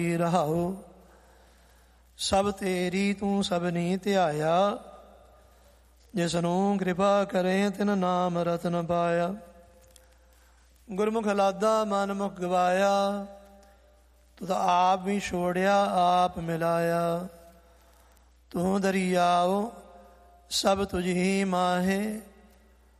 ਰਹਾਉ। ਸਭ ਤੇਰੀ ਤੂੰ ਸਭਨੀ ਧਿਆਇਆ, ਜਿਸਨੂੰ ਕਿਰਪਾ ਕਰੇ ਤਿਨ ਨਾਮ ਰਤਨ ਪਾਇਆ। ਗੁਰਮੁਖ ਲਾਦਾ ਮਨ ਮੁਖ ਗਵਾਇਆ, ਤੁਧ ਆਪ ਵੀ ਛੋੜਿਆ ਆਪ ਮਿਲਾਇਆ। ਤੂੰ ਦਰਿਆਓ ਸਭ ਤੁਝ ਹੀ ਮਾਹੇ,